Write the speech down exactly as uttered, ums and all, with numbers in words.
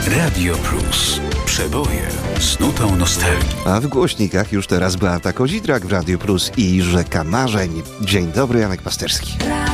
Radio Plus. Przeboje z nutą nostalgii. A w głośnikach już teraz Beata Kozidrak w Radiu Plus i Rzeka Marzeń. Dzień dobry, Janek Pasterski.